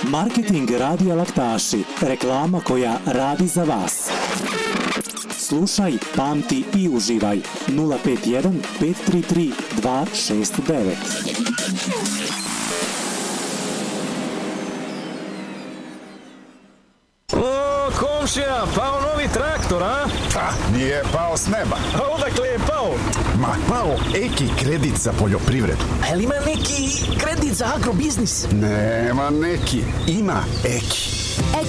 Marketing Radija Laktaši. Reklama koja radi za vas. Slušaj, pamti i uživaj. 051 533 269. Komšija, pao novi traktor, a? Nije pao s neba. A odakle je pao? Ma, pao Eki kredit za poljoprivredu. A li ima neki kredit za agrobiznis? Nema neki, ima Eki.